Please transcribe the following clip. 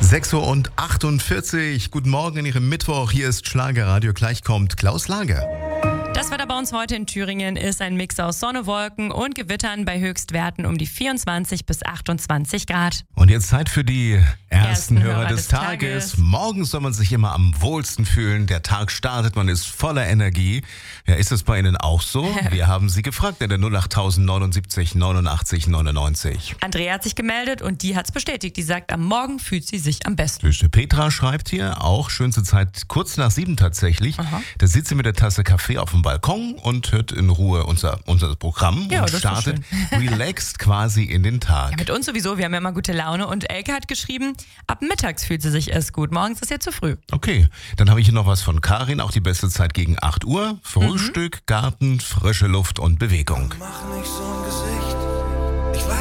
6:48 Uhr. Guten Morgen an Ihrem Mittwoch. Hier ist Schlagerradio. Gleich kommt Klaus Lage. Das Wetter bei uns heute in Thüringen ist ein Mix aus Sonne, Wolken und Gewittern bei Höchstwerten um die 24 bis 28 Grad. Und jetzt Zeit für die ersten Hörer des Tages. Morgens soll man sich immer am wohlsten fühlen. Der Tag startet, man ist voller Energie. Ja, ist es bei Ihnen auch so? Wir haben Sie gefragt in der 08000 79 89 99. Andrea hat sich gemeldet und die hat es bestätigt. Die sagt, am Morgen fühlt sie sich am besten. Süße Petra schreibt hier, auch schönste Zeit kurz nach 7 tatsächlich. Aha. Da sitzt sie mit der Tasse Kaffee auf dem Balkon und hört in Ruhe unser Programm Ja, und das ist doch startet relaxed quasi in den Tag. Ja, mit uns sowieso, wir haben ja immer gute Laune. Und Elke hat geschrieben, ab mittags fühlt sie sich erst gut. Morgens ist ja zu früh. Okay, dann habe ich hier noch was von Karin, auch die beste Zeit gegen 8 Uhr. Frühstück, Garten, frische Luft und Bewegung. Mach nicht so ein Gesicht,